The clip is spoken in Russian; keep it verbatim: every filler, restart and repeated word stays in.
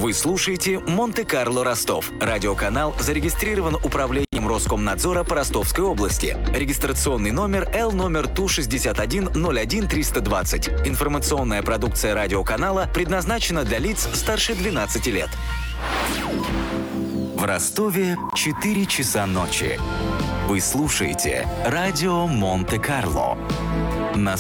Вы слушаете «Монте-Карло Ростов». Радиоканал зарегистрирован управлением Роскомнадзора по Ростовской области. Регистрационный номер Л номер Ту шестьдесят один ноль один триста двадцать. Информационная продукция радиоканала предназначена для лиц старше двенадцати лет. В Ростове четыре часа ночи. Вы слушаете радио Монте-Карло на